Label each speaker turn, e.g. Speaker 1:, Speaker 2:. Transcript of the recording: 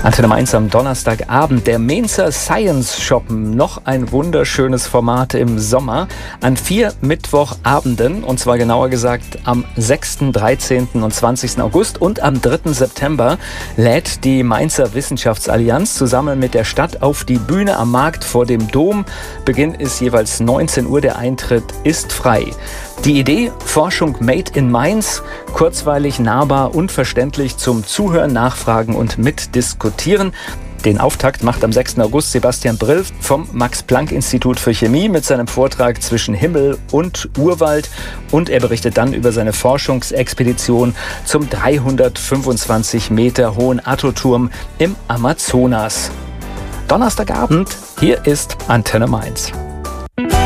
Speaker 1: Antenne Mainz am Donnerstagabend, der Mainzer Science Shoppen, noch ein wunderschönes Format im Sommer an 4 Mittwochabenden, und zwar genauer gesagt am 6., 13. und 20. August und am 3. September lädt die Mainzer Wissenschaftsallianz zusammen mit der Stadt auf die Bühne am Markt vor dem Dom. Beginn ist jeweils 19 Uhr, der Eintritt ist frei. Die Idee: Forschung made in Mainz, kurzweilig, nahbar und verständlich zum Zuhören, Nachfragen und Mitdiskutieren. Den Auftakt macht am 6. August Sebastian Brill vom Max-Planck-Institut für Chemie mit seinem Vortrag Zwischen Himmel und Urwald, und er berichtet dann über seine Forschungsexpedition zum 325 Meter hohen Attoturm im Amazonas. Donnerstagabend, hier ist Antenne Mainz.